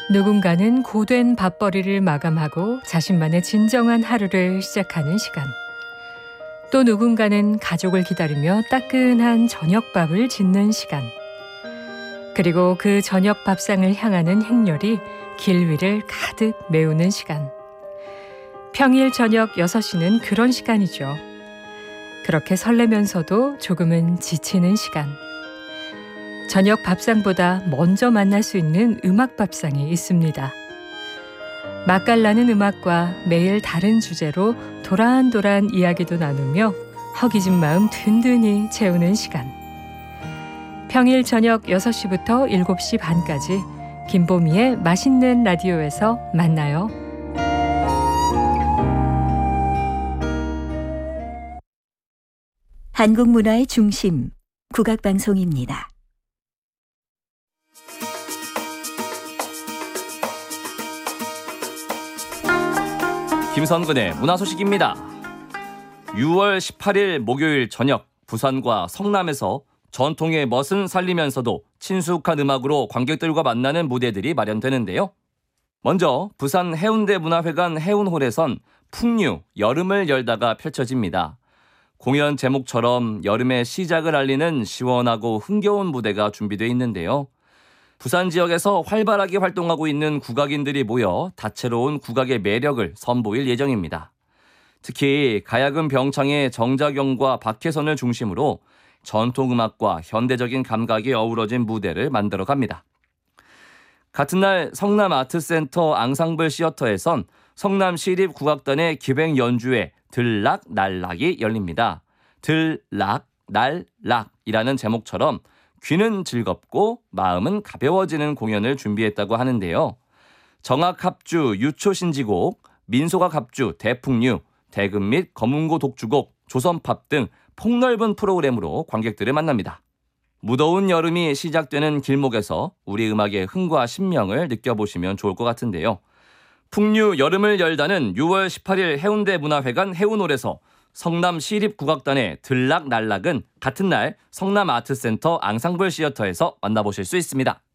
누군가는 고된 밥벌이를 마감하고 자신만의 진정한 하루를 시작하는 시간. 또 누군가는 가족을 기다리며 따끈한 저녁밥을 짓는 시간. 그리고 그 저녁 밥상을 향하는 행렬이 길 위를 가득 메우는 시간. 평일 저녁 6시는 그런 시간이죠. 그렇게 설레면서도 조금은 지치는 시간. 저녁 밥상보다 먼저 만날 수 있는 음악 밥상이 있습니다. 맛깔나는 음악과 매일 다른 주제로 도란도란 이야기도 나누며 허기진 마음 든든히 채우는 시간. 평일 저녁 6시부터 7시 반까지 김보미의 맛있는 라디오에서 만나요. 한국 문화의 중심, 국악방송입니다. 김선근의 문화소식입니다. 6월 18일 목요일 저녁 부산과 성남에서 전통의 멋은 살리면서도 친숙한 음악으로 관객들과 만나는 무대들이 마련되는데요. 먼저 부산 해운대문화회관 해운홀에선 풍류, 여름을 열다가 펼쳐집니다. 공연 제목처럼 여름의 시작을 알리는 시원하고 흥겨운 무대가 준비되어 있는데요. 부산 지역에서 활발하게 활동하고 있는 국악인들이 모여 다채로운 국악의 매력을 선보일 예정입니다. 특히 가야금 병창의 정자경과 박혜선을 중심으로 전통음악과 현대적인 감각이 어우러진 무대를 만들어 갑니다. 같은 날 성남 아트센터 앙상블 시어터에선 성남시립국악단의 기획 연주회 들락 날락이 열립니다. 들락 날락이라는 제목처럼 귀는 즐겁고 마음은 가벼워지는 공연을 준비했다고 하는데요. 정악합주 유초신지곡, 민속악합주 대풍류, 대금 및 검은고 독주곡, 조선팝 등 폭넓은 프로그램으로 관객들을 만납니다. 무더운 여름이 시작되는 길목에서 우리 음악의 흥과 신명을 느껴보시면 좋을 것 같은데요. 풍류 여름을 열다는 6월 18일 해운대문화회관 해운홀에서 성남시립국악단의 들락날락은 같은 날 성남아트센터 앙상블 시어터에서 만나보실 수 있습니다.